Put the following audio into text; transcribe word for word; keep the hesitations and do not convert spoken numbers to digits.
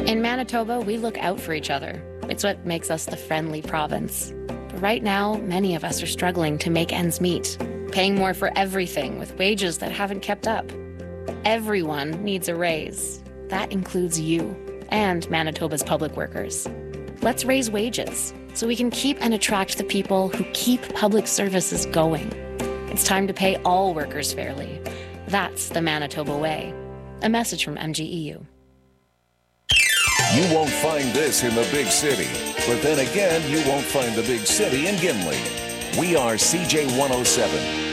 In Manitoba, we look out for each other. It's what makes us the friendly province. But right now, many of us are struggling to make ends meet, paying more for everything with wages that haven't kept up. Everyone needs a raise. That includes you and Manitoba's public workers. Let's raise wages so we can keep and attract the people who keep public services going. It's time to pay all workers fairly. That's the Manitoba way. A message from M G E U. You won't find this in the big city, but then again, you won't find the big city in Gimli. We are C J one oh seven.